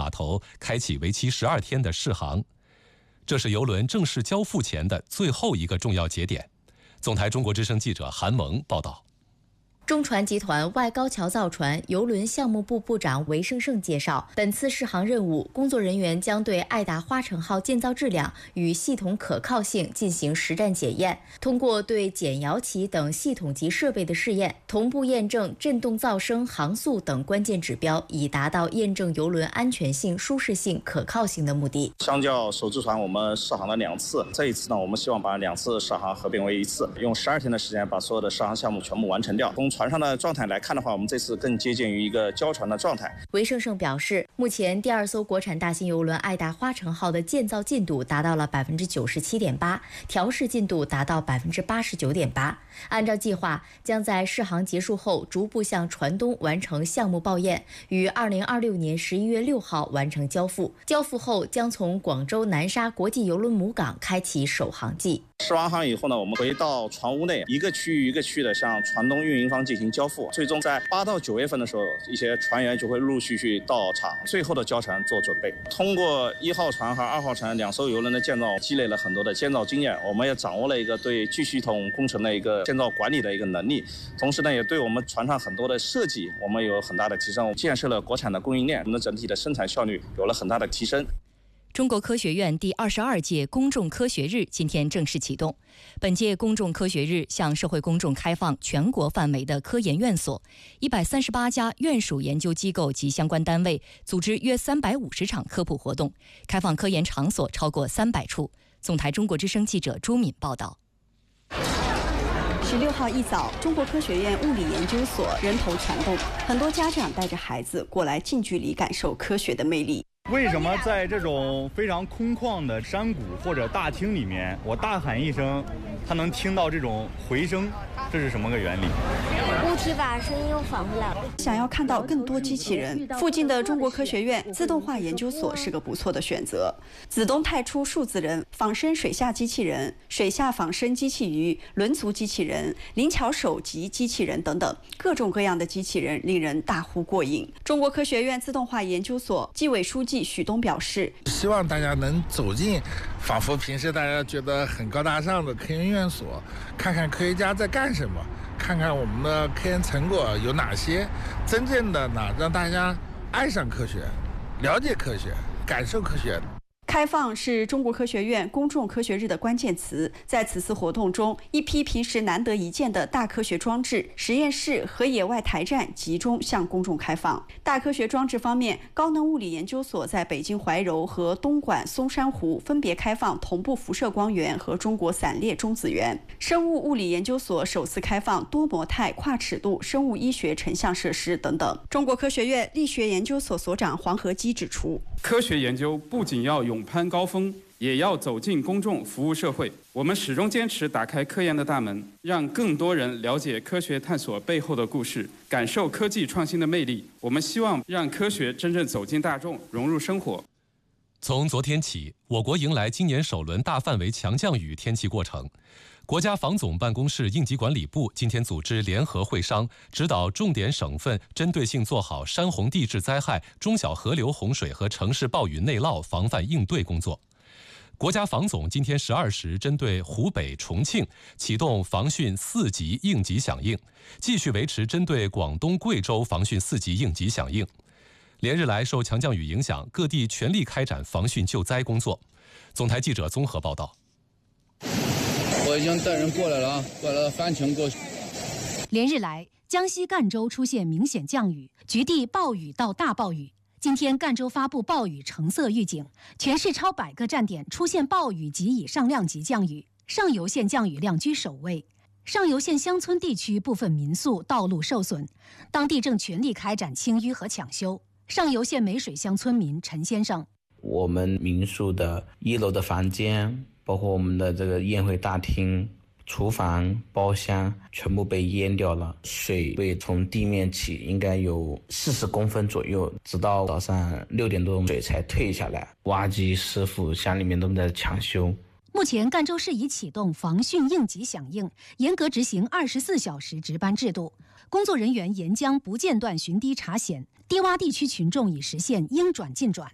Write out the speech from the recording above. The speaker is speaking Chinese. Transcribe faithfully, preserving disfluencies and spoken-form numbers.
码头开启为期十二天的试航。这是邮轮正式交付前的最后一个重要节点。总台中国之声记者韩萌报道。 中船集团外高桥造船邮轮项目部部长韦胜胜介绍，本次试航任务，工作人员将对爱达花城号建造质量与系统可靠性进行实战检验，通过对减摇旗等系统级设备的试验，同步验证振动噪声、航速等关键指标，以达到验证邮轮安全性、舒适性、可靠性的目的。 相较首次船，我们试航了两次，这一次呢，我们希望把两次试航合并为一次，用十二天的时间把所有的试航项目全部完成掉。从船上的状态来看的话，我们这次更接近于一个交船的状态。 韦胜胜表示，目前第二艘国产大型邮轮爱达花城号的建造进度达到了百分之九十七点八，调试进度达到百分之八十九点八。按照计划，将在试航结束后逐步向船东完成项目报验，于二零二六年十一月六号完成交付。交付后将从广州南沙国际邮轮母港开启首航季。 试完航以后呢，我们回到船坞内，一个区域一个区域的向船东运营方进行交付。最终在八到九月份的时候，一些船员就会陆陆续续到场，最后的交船做准备。通过一号船和二号船两艘邮轮的建造，积累了很多的建造经验，我们也掌握了一个对巨系统工程的一个建造管理的一个能力。同时呢，也对我们船上很多的设计，我们有很大的提升。建设了国产的供应链，我们的整体的生产效率有了很大的提升。 中国科学院第二十二届公众科学日今天正式启动。本届公众科学日向社会公众开放全国范围的科研院所，一百三十八家院属研究机构及相关单位组织约三百五十场科普活动，开放科研场所超过三百处。总台中国之声记者朱敏报道。 十六号一早，中国科学院物理研究所人头攒动，很多家长带着孩子过来近距离感受科学的魅力。 为什么在这种非常空旷的山谷或者大厅里面，我大喊一声，它能听到这种回声？这是什么个原理？ 物体把声音又返回来了。 想要看到更多机器人，附近的中国科学院自动化研究所是个不错的选择。子东太初数字人、仿生水下机器人、水下仿生机器鱼、轮足机器人、灵巧手级机器人等等，各种各样的机器人令人大呼过瘾。中国科学院自动化研究所纪委书记许东表示， 希望大家能走进仿佛平时大家觉得很高大上的科研院所，看看科学家在干什么，看看我们的科研成果有哪些，真正的呢让大家爱上科学，了解科学，感受科学。 开放是中国科学院公众科学日的关键词。在此次活动中，一批平时难得一见的大科学装置、实验室和野外台站集中向公众开放。大科学装置方面，高能物理研究所在北京怀柔和东莞松山湖分别开放同步辐射光源和中国散列中子源。生物物理研究所首次开放多模态跨尺度生物医学成像设施等等。中国科学院力学研究所所长黄和基指出， 科学研究不仅要勇攀高峰，也要走进公众，服务社会。我们始终坚持打开科研的大门，让更多人了解科学探索背后的故事，感受科技创新的魅力。我们希望让科学真正走进大众，融入生活。 从昨天起，我国迎来今年首轮大范围强降雨天气过程。国家防总办公室应急管理部今天组织联合会商，指导重点省份针对性做好山洪地质灾害、中小河流洪水和城市暴雨内涝防范应对工作。国家防总今天十二时针对湖北、重庆启动防汛四级应急响应，继续维持针对广东、贵州防汛四级应急响应。连日来受强降雨影响，各地全力开展防汛救灾工作。总台记者综合报道。 我已经带人过来了啊，过来了，翻墙过去。 连日来，江西赣州出现明显降雨，局地暴雨到大暴雨。今天赣州发布暴雨橙色预警，全市超百个站点出现暴雨及以上量级降雨，上游县降雨量居首位。上游县乡村地区部分民宿道路受损，当地正全力开展清淤和抢修。上游县梅水乡村民陈先生， 我们民宿的一楼的房间，包括我们的这个宴会大厅、厨房、包厢全部被淹掉了，水位从地面起应该有四十公分左右，直到早上六点多水才退下来。挖机师傅乡里面都在抢修。 目前赣州市已启动防汛应急响应，严格执行二十四小时值班制度，工作人员沿江不间断巡堤查险，低洼地区群众已实现应转尽转。